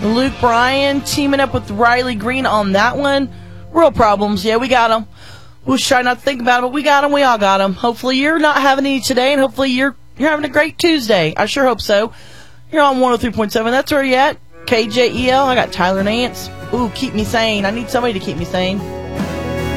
Luke Bryan teaming up with Riley Green on that one. Real problems. Yeah, we got them. We'll try not to think about it, but we got them. We all got them. Hopefully you're not having any today, and hopefully you're having a great Tuesday. I sure hope so. You're on 103.7. That's where you're at. KJEL. I got Tyler Nance. Ooh, keep me sane. I need somebody to keep me sane.